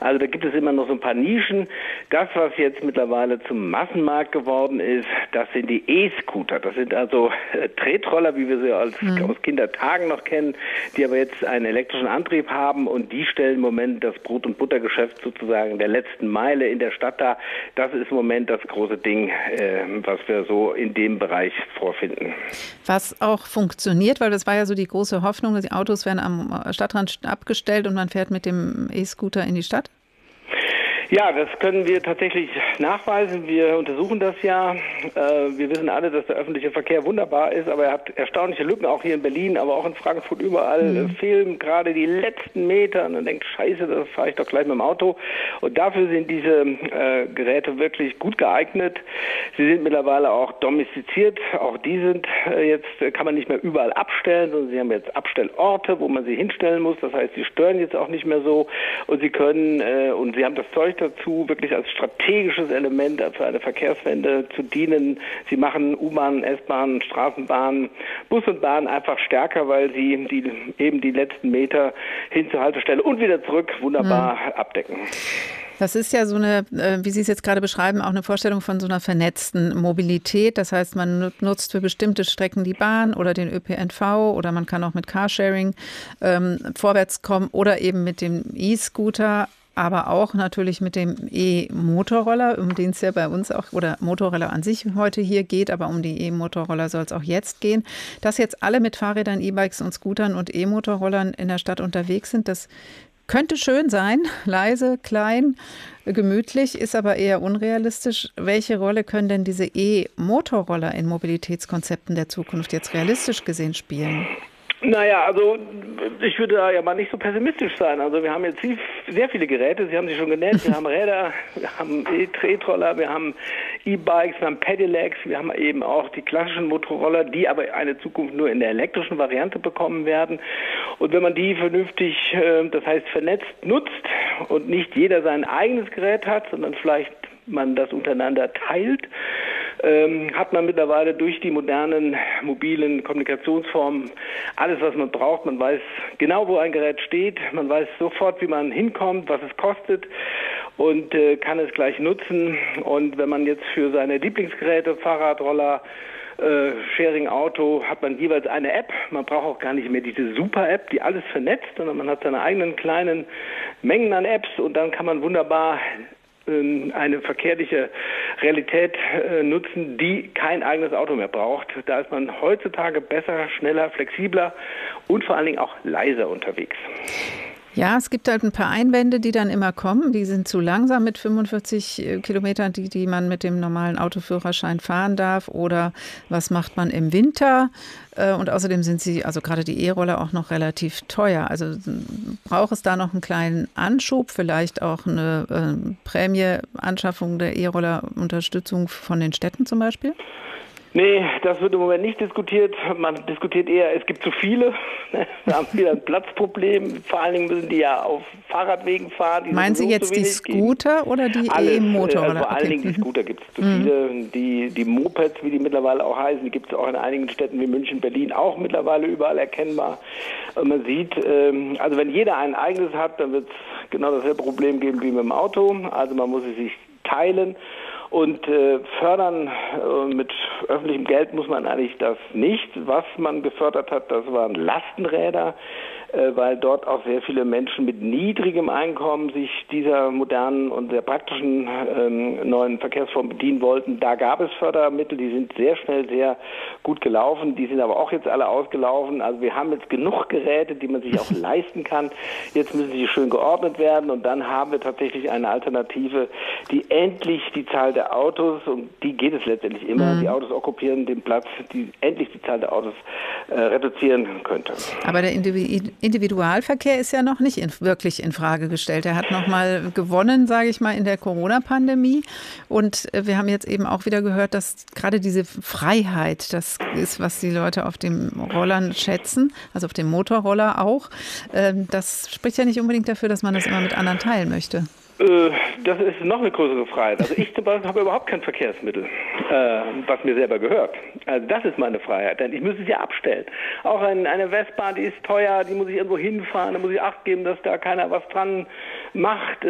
Also da gibt es immer noch so ein paar Nischen. Das, was jetzt mittlerweile zum Massenmarkt geworden ist, das sind die E-Scooter. Das sind also Tretroller, wie wir sie aus Kindertagen noch kennen, die aber jetzt einen elektrischen Antrieb haben und die stellen im Moment das Brot- und Buttergeschäft sozusagen der letzten Meile in der Stadt dar. Das ist im Moment das große Ding, was wir so in dem Bereich vorfinden. Was auch funktioniert, weil das war ja so die große Hoffnung, dass die Autos werden am Stadtrand abgestellt und man fährt mit dem E-Scooter in die Stadt? Ja, das können wir tatsächlich nachweisen. Wir untersuchen das ja. Wir wissen alle, dass der öffentliche Verkehr wunderbar ist, aber er hat erstaunliche Lücken, auch hier in Berlin, aber auch in Frankfurt überall. Fehlen gerade die letzten Meter und man denkt, scheiße, da fahre ich doch gleich mit dem Auto. Und dafür sind diese Geräte wirklich gut geeignet. Sie sind mittlerweile auch domestiziert. Auch die sind jetzt, kann man nicht mehr überall abstellen, sondern sie haben jetzt Abstellorte, wo man sie hinstellen muss. Das heißt, sie stören jetzt auch nicht mehr so und sie können, und sie haben das Zeug dazu, wirklich als strategisches Element für eine Verkehrswende zu dienen. Sie machen U-Bahn, S-Bahn, Straßenbahn, Bus und Bahn einfach stärker, weil sie eben die letzten Meter hin zur Haltestelle und wieder zurück wunderbar abdecken. Das ist ja so eine, wie Sie es jetzt gerade beschreiben, auch eine Vorstellung von so einer vernetzten Mobilität. Das heißt, man nutzt für bestimmte Strecken die Bahn oder den ÖPNV oder man kann auch mit Carsharing vorwärts kommen oder eben mit dem E-Scooter. Aber auch natürlich mit dem E-Motorroller, um den es ja bei uns auch, oder Motorroller an sich heute hier geht, aber um die E-Motorroller soll es auch jetzt gehen. Dass jetzt alle mit Fahrrädern, E-Bikes und Scootern und E-Motorrollern in der Stadt unterwegs sind, das könnte schön sein, leise, klein, gemütlich, ist aber eher unrealistisch. Welche Rolle können denn diese E-Motorroller in Mobilitätskonzepten der Zukunft jetzt realistisch gesehen spielen? Naja, also ich würde da ja mal nicht so pessimistisch sein. Also wir haben jetzt sehr viele Geräte, Sie haben sie schon genannt. Wir haben Räder, wir haben E-Tretroller, wir haben E-Bikes, wir haben Pedelecs, wir haben eben auch die klassischen Motorroller, die aber eine Zukunft nur in der elektrischen Variante bekommen werden. Und wenn man die vernünftig, das heißt vernetzt nutzt und nicht jeder sein eigenes Gerät hat, sondern vielleicht man das untereinander teilt, hat man mittlerweile durch die modernen mobilen Kommunikationsformen alles, was man braucht. Man weiß genau, wo ein Gerät steht. Man weiß sofort, wie man hinkommt, was es kostet und kann es gleich nutzen. Und wenn man jetzt für seine Lieblingsgeräte, Fahrrad, Roller, Sharing Auto, hat man jeweils eine App. Man braucht auch gar nicht mehr diese Super-App, die alles vernetzt, sondern man hat seine eigenen kleinen Mengen an Apps und dann kann man wunderbar eine verkehrliche Realität nutzen, die kein eigenes Auto mehr braucht. Da ist man heutzutage besser, schneller, flexibler und vor allen Dingen auch leiser unterwegs. Ja, es gibt halt ein paar Einwände, die dann immer kommen. Die sind zu langsam mit 45 Kilometern, die man mit dem normalen Autoführerschein fahren darf. Oder was macht man im Winter? Und außerdem sind sie, also gerade die E-Roller, auch noch relativ teuer. Also braucht es da noch einen kleinen Anschub, vielleicht auch eine Prämie-Anschaffung der E-Roller-Unterstützung von den Städten zum Beispiel? Nee, das wird im Moment nicht diskutiert. Man diskutiert eher, es gibt zu viele. Wir haben wieder ein Platzproblem. Vor allen Dingen müssen die ja auf Fahrradwegen fahren. Meinen Sie jetzt die Scooter oder die E-Motorroller? Vor allen Dingen die Scooter gibt es zu viele. Die Mopeds, wie die mittlerweile auch heißen, die gibt es auch in einigen Städten wie München, Berlin auch mittlerweile überall erkennbar. Und man sieht, also wenn jeder ein eigenes hat, dann wird es genau dasselbe Problem geben wie mit dem Auto. Also man muss es sich teilen. Und fördern mit öffentlichem Geld muss man eigentlich das nicht. Was man gefördert hat, das waren Lastenräder, weil dort auch sehr viele Menschen mit niedrigem Einkommen sich dieser modernen und sehr praktischen neuen Verkehrsform bedienen wollten. Da gab es Fördermittel, die sind sehr schnell sehr gut gelaufen. Die sind aber auch jetzt alle ausgelaufen. Also wir haben jetzt genug Geräte, die man sich auch leisten kann. Jetzt müssen sie schön geordnet werden und dann haben wir tatsächlich eine Alternative, die endlich die Zahl der Autos, und die geht es letztendlich immer, die Autos okkupieren den Platz, die endlich die Zahl der Autos reduzieren könnte. Aber der Individualverkehr ist ja noch nicht wirklich in Frage gestellt. Er hat noch mal gewonnen, sage ich mal, in der Corona-Pandemie. Und wir haben jetzt eben auch wieder gehört, dass gerade diese Freiheit, das ist, was die Leute auf den Rollern schätzen, also auf dem Motorroller auch. Das spricht ja nicht unbedingt dafür, dass man das immer mit anderen teilen möchte. Das ist noch eine größere Freiheit. Also ich zum Beispiel habe überhaupt kein Verkehrsmittel, was mir selber gehört. Also das ist meine Freiheit, denn ich müsste es ja abstellen. Auch eine Vespa, die ist teuer, die muss ich irgendwo hinfahren, da muss ich Acht geben, dass da keiner was dran macht.